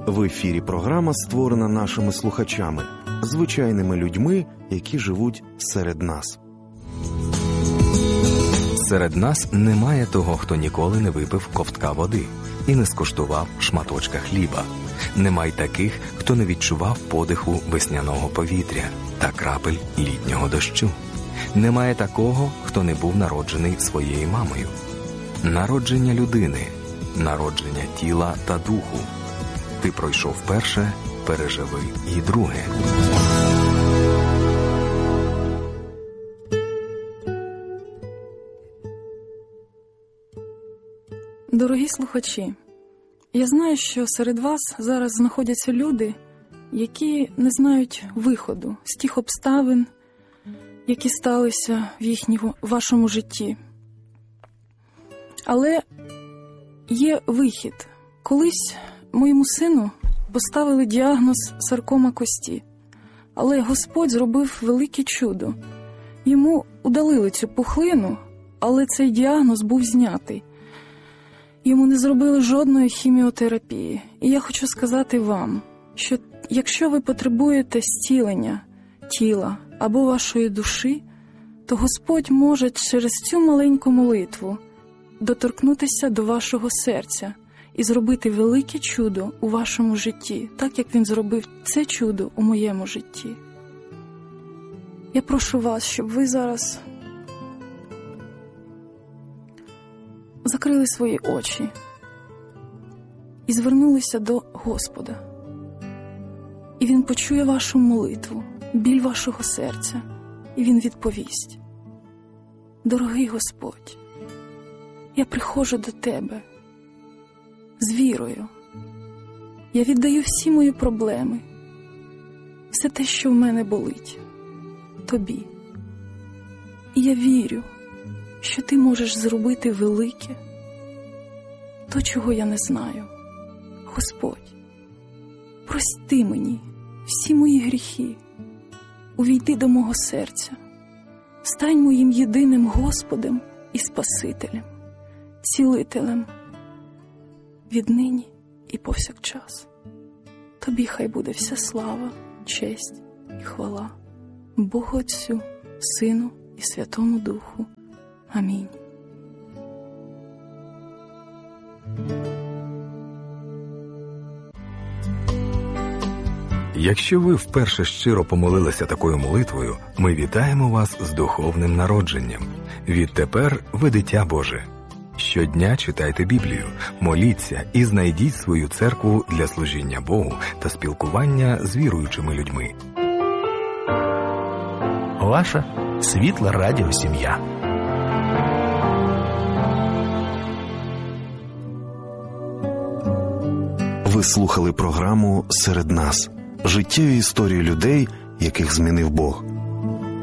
В ефірі програма, створена нашими слухачами, звичайними людьми, які живуть серед нас. Серед нас немає того, хто ніколи не випив ковтка води і не скуштував шматочка хліба. Немає таких, хто не відчував подиху весняного повітря та крапель літнього дощу. Немає такого, хто не був народжений своєю мамою. Народження людини, народження тіла та духу. Ти пройшов перше, переживи і друге. Дорогі слухачі, я знаю, що серед вас зараз знаходяться люди, які не знають виходу з тих обставин, які сталися в вашому житті. Але є вихід. Колись моєму сину поставили діагноз саркома кості, але Господь зробив велике чудо. Йому удалили цю пухлину, але цей діагноз був знятий. Йому не зробили жодної хіміотерапії. І я хочу сказати вам, що якщо ви потребуєте зцілення тіла або вашої душі, то Господь може через цю маленьку молитву доторкнутися до вашого серця і зробити велике чудо у вашому житті, так як Він зробив це чудо у моєму житті. Я прошу вас, щоб ви зараз закрили свої очі і звернулися до Господа. І Він почує вашу молитву, біль вашого серця, і Він відповість: дорогий Господь, я приходжу до Тебе з вірою. Я віддаю всі мої проблеми, все те, що в мене болить, Тобі. І я вірю, що Ти можеш зробити велике, то, чого я не знаю. Господь, прости мені всі мої гріхи, увійди до мого серця, стань моїм єдиним Господом і Спасителем, цілителем, віднині і повсякчас. Тобі хай буде вся слава, честь і хвала, Богу Отцю, Сину і Святому Духу. Амінь. Якщо ви вперше щиро помолилися такою молитвою, ми вітаємо вас з духовним народженням. Відтепер ви дитя Боже. Щодня читайте Біблію, моліться і знайдіть свою церкву для служіння Богу та спілкування з віруючими людьми. Ваша світла радіосім'я. Ви слухали програму «Серед нас» – життєві історії людей, яких змінив Бог.